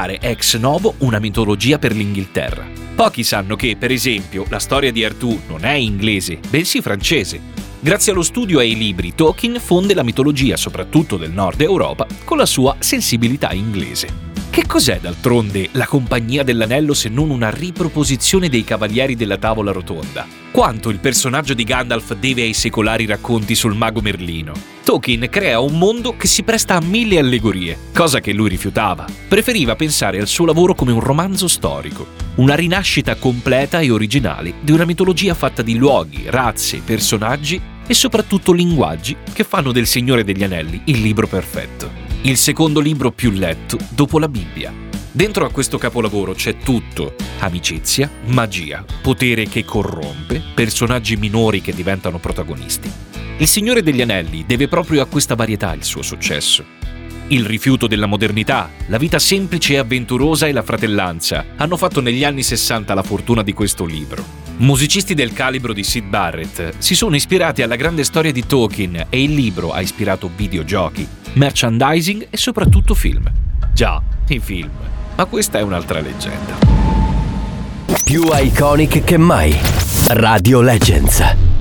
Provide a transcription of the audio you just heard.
creare ex novo una mitologia per l'Inghilterra. Pochi sanno che, per esempio, la storia di Artù non è inglese, bensì francese. Grazie allo studio e ai libri, Tolkien fonde la mitologia, soprattutto del nord Europa, con la sua sensibilità inglese. Che cos'è d'altronde la Compagnia dell'Anello se non una riproposizione dei Cavalieri della Tavola Rotonda? Quanto il personaggio di Gandalf deve ai secolari racconti sul mago Merlino? Tolkien crea un mondo che si presta a 1000 allegorie, cosa che lui rifiutava. Preferiva pensare al suo lavoro come un romanzo storico, una rinascita completa e originale di una mitologia fatta di luoghi, razze, personaggi e soprattutto linguaggi che fanno del Signore degli Anelli il libro perfetto. Il secondo libro più letto dopo la Bibbia. Dentro a questo capolavoro c'è tutto: amicizia, magia, potere che corrompe, personaggi minori che diventano protagonisti. Il Signore degli Anelli deve proprio a questa varietà il suo successo. Il rifiuto della modernità, la vita semplice e avventurosa e la fratellanza hanno fatto negli anni 60 la fortuna di questo libro. Musicisti del calibro di Syd Barrett si sono ispirati alla grande storia di Tolkien e il libro ha ispirato videogiochi, merchandising e soprattutto film. Già, i film. Ma questa è un'altra leggenda. Più iconic che mai. Radio Legends.